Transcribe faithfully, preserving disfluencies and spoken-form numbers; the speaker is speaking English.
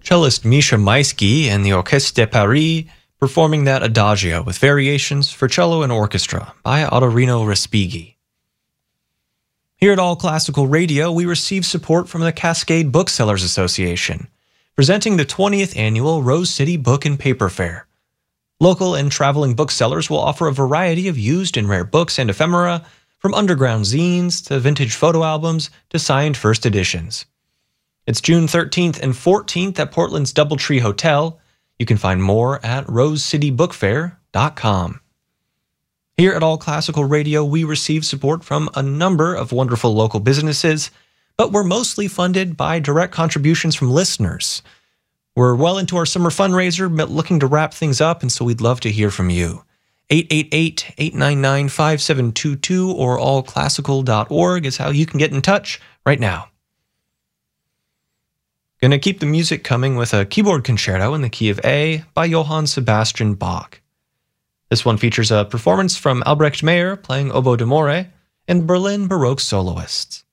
Cellist Misha Maisky and the Orchestre de Paris performing that Adagio with variations for cello and orchestra by Ottorino Respighi. Here at All Classical Radio, we receive support from the Cascade Booksellers Association, presenting the twentieth annual Rose City Book and Paper Fair. Local and traveling booksellers will offer a variety of used and rare books and ephemera, from underground zines to vintage photo albums to signed first editions. It's June thirteenth and fourteenth at Portland's Doubletree Hotel. You can find more at rose city book fair dot com. Here at All Classical Radio, we receive support from a number of wonderful local businesses, but we're mostly funded by direct contributions from listeners. We're well into our summer fundraiser, but looking to wrap things up, and so we'd love to hear from you. eight eight eight, eight nine nine, five seven two two or all classical dot org is how you can get in touch right now. Gonna keep the music coming with a keyboard concerto in the key of A by Johann Sebastian Bach. This one features a performance from Albrecht Meyer playing oboe d'amore and Berlin Baroque soloists.